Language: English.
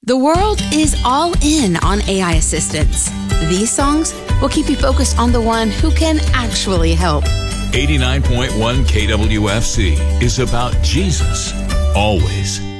The world is all in on AI assistants. These songs will keep you focused on the one who can actually help. 89.1 KWFC is about Jesus, always.